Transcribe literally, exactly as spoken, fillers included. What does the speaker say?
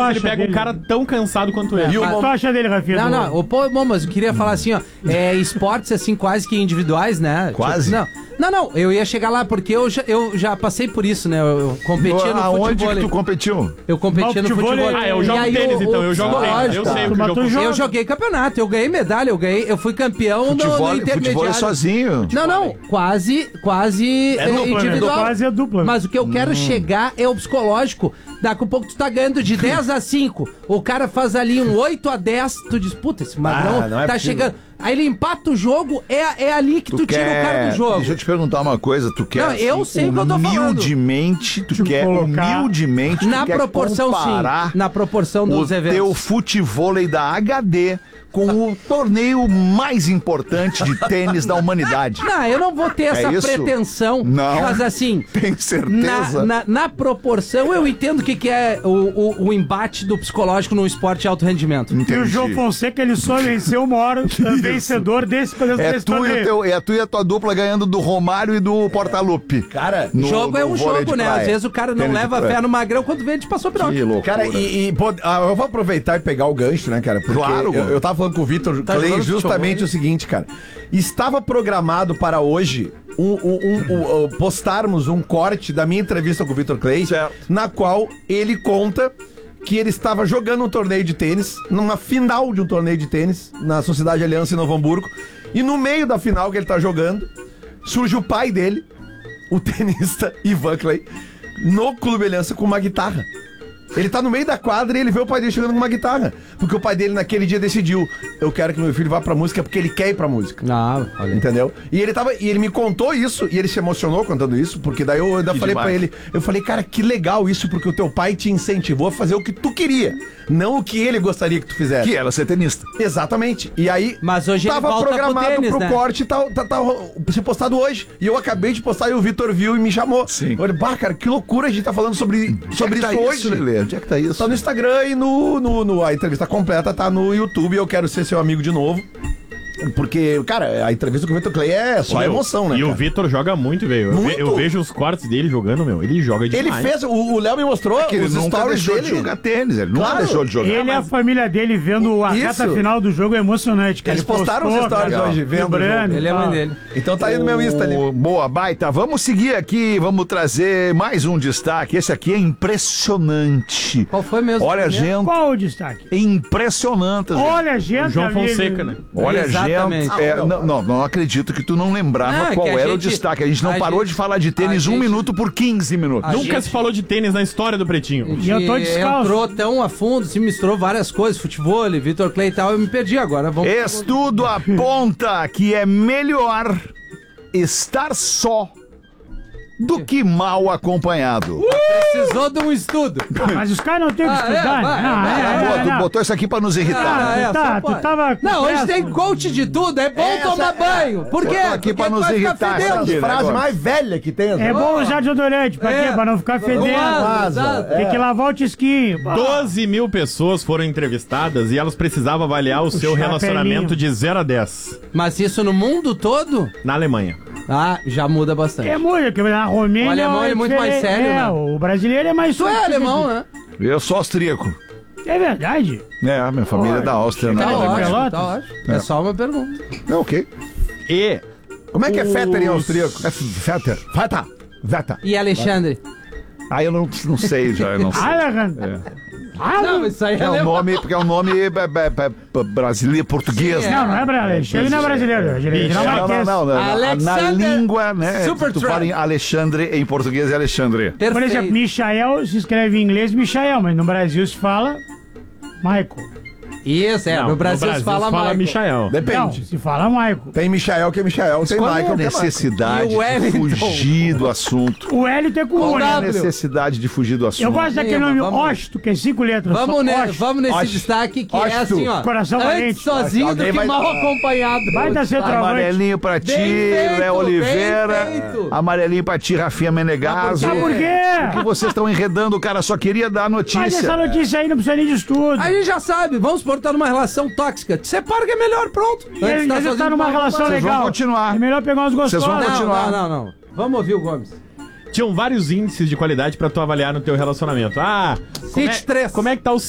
vezes ele acha pega dele? um cara tão cansado quanto ele. O que tu acha dele, Rafinha? Não, do- não, o pô, bom, mas eu queria falar assim, ó, é, esportes assim quase que individuais, né? Quase? Tipo, não, não, não, eu ia chegar lá porque eu já, eu já passei por isso, né? Eu, eu competia no Aonde futebol. que tu competiu? Eu competia no Futebol futebol. é- Ah, eu jogo E aí tênis, o- então. Eu o jogo tênis. Eu psicológico, sei o que Mas eu tu jogo. joga- Eu joguei campeonato, eu ganhei medalha, eu ganhei, eu fui campeão no, no Futebol, futebol intermediário. é sozinho. Não, não, quase, quase É eh, dupla, né? individual. Quase é dupla. Mas o que eu quero chegar é o psicológico. Daqui a pouco tu tá ganhando de dez a cinco. O cara faz ali um oito a dez, tu diz, puta, esse magrão Ah, não é tá possível. chegando. Aí ele empata o jogo, é, é ali que tu, tira o cara do jogo. Deixa eu te perguntar uma coisa, tu quer Não, eu sei o que eu tô falando. humildemente, tu Deixa eu quer colocar- humildemente, Na tu quer proporção, comparar sim. Na proporção o dos eventos. teu futevôlei da H D com o torneio mais importante de tênis da humanidade. Não, eu não vou ter essa isso? pretensão. Não. Mas assim, Tem na, certeza? na, na proporção, eu entendo o que, que é o, o, o embate do psicológico no esporte de alto rendimento. E o Entendi. João Fonseca, ele só venceu uma hora, vencedor desse, desse É desse tu, e o torneio. teu, é tu e a tua dupla ganhando do Romário e do Portalupe. Cara, No- jogo é no um vôlei jogo, de né? praia. Às vezes o cara não Tênis de leva praia. fé no magrão, quando vê, a gente passou piroca. Que loucura. Cara, e, e, pô, ah, eu vou aproveitar e pegar o gancho, né, cara? Porque Claro. eu, eu tava falando com o Vitor Tá Clay jogando justamente futebol, o seguinte, cara. Estava programado para hoje um, um- um- um- uh, postarmos um corte da minha entrevista com o Vitor Clay, Certo. na qual ele conta que ele estava jogando um torneio de tênis, numa final de um torneio de tênis, na Sociedade Aliança em Novo Hamburgo, e no meio da final que ele tá jogando, surge o pai dele, o tenista Ivan Clay, no Clube Aliança com uma guitarra. Ele tá no meio da quadra e ele vê o pai dele chegando com uma guitarra. Porque o pai dele naquele dia decidiu, eu quero que meu filho vá pra música porque ele quer ir pra música. Ah, olha. Entendeu? E ele tava. E ele me contou isso, e ele se emocionou contando isso, porque daí eu ainda Que falei demais. pra ele, eu falei, cara, que legal isso, porque o teu pai te incentivou a fazer o que tu queria, não o que ele gostaria que tu fizesse. Que era ser tenista. Exatamente. E aí. Mas hoje ele tava volta pro programado tênis, pro né? corte e tá, tá, tá ser postado hoje. E eu acabei de postar e o Vitor viu e me chamou. Sim. Eu falei, bah, cara, que loucura a gente tá falando sobre, sobre Onde é isso que tá hoje. Lelê? Onde é que tá isso? Tá no Instagram e no, no, no- a entrevista completa tá no YouTube. Eu quero ser seu amigo de novo. Porque, cara, a entrevista com o Vitor Clay é só Meu, emoção, né? E o cara? Vitor joga muito, velho. Eu, ve- Muito? eu vejo os cortes dele jogando, meu. Ele joga Ele demais. fez, o o Léo me mostrou Que ele os nunca stories deixou dele. de jogar tênis, ele nunca Claro. deixou de jogar. Ele e a família dele vendo a Isso. reta final do jogo é emocionante, cara. Eles Ele postaram os postou, stories cara, hoje, vendo o vibrando jogo. e Ele é a mãe tal. dele. Então tá aí no meu Insta ali. O- Boa, baita. Vamos seguir aqui, vamos trazer mais um destaque. Esse aqui é impressionante. Qual foi mesmo? Olha, gente, Qual o destaque? impressionante. gente. Olha, gente. João amigo. Fonseca, né? Olha, Exatamente. gente, é, não, não, não acredito que tu não lembrava Não, é qual que a era o gente- destaque. A gente não a parou gente- de falar de tênis a um gente- minuto por quinze minutos. A Nunca gente- se falou de tênis na história do Pretinho. E eu tô descalço. Entrou tão a fundo, se misturou várias coisas, futebol, Vitor Clay e tal, eu me perdi agora. Vamos... Estudo aponta que é melhor estar só do que mal acompanhado. Precisou de um estudo. Ah, mas os caras não têm que Ah, é? estudar, Vai, né? Não, vai, é, Ah, é, boa, tu não. botou isso aqui pra nos irritar. Ah, é, Tá, só tu pode. tava com Não, hoje pressa. tem coach de tudo, é bom Essa tomar é- banho. Por quê? Botou aqui Porque pra tu nos vai ficar irritar, fedendo. essa aqui, né, Frase agora? mais velha que tem. É bom usar desodorante, pra É. quê? Pra não ficar fedendo. Vaza, exato. Tem que lavar o tisquinho. Pô. doze mil pessoas foram entrevistadas e elas precisavam avaliar o seu chapelinho. relacionamento de zero a dez Mas isso no mundo todo? na Alemanha. Ah, já muda bastante. É muito, porque na Romênia... O alemão é muito mais diferente. sério, é, né? o brasileiro é mais... Tu é alemão, né? Eu sou austríaco. É verdade. É, minha família é da Áustria, Tá né? Alemanha. ótimo, Pelotas? tá ótimo. É só uma pergunta. É ok. E Como é que é Fetter em austríaco? É Vetter. Fetter. Vetter. E Alexandre? Ah, eu não, não sei já, eu não sei. Alejandro. Ah, Não, isso aí é É um alemão. nome, porque é um nome é, é, é, brasileiro, português, Sim, né? Não, não é brasileiro. Ele não é brasileiro. Ele é Não, não, dinamarquês. não, não. Na, na Alexander língua, né? Supertramp. Tu fala em Alexandre, em português é Alexandre. Por exemplo, Perfeito. Michael se escreve em inglês Michael, mas no Brasil se fala Michael. Isso, é. não, no Brasil se fala Michael. Michael. Não, Depende. se fala Michael. Tem Michael que é Michael, tem Qual é Michael a que é Michael. necessidade E o de Wellington? fugir do assunto? O L tem com Qual o Qual é a W? necessidade de fugir do assunto? Eu gosto daquele Sim, nome vamos- Osto, que é cinco letras. Vamos, só. ne Osto. vamos nesse Osto. destaque que é Osto. assim, ó. Coração Antes valente. sozinho do Alguém que vai- mal acompanhado. Vai dar centroavante. Amarelinho pra ti, Bem feito, Léo bem Oliveira. feito. Amarelinho pra ti, Rafinha Menegaso. Sabe por quê? Porque vocês estão enredando, o cara só queria dar a Mas essa notícia. notícia aí não precisa nem de estudo. A gente já sabe, vamos supor que tá numa relação tóxica. Te separa que é melhor, pronto. E ele já sozinho tá numa mal relação acompanhado. Vocês vão legal. continuar. É melhor pegar uns Vocês vão gostosos. Não, continuar. não, não, não. Vamos ouvir o Gomes. Tinham vários índices de qualidade pra tu avaliar no teu relacionamento. Ah, como é, Cite três. como é que tá o